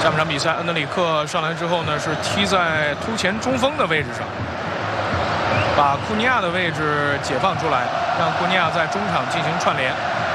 下半场比赛，恩德里克上来之后呢，是踢在突前中锋的位置上，把库尼亚的位置解放出来，让库尼亚在中场进行串联。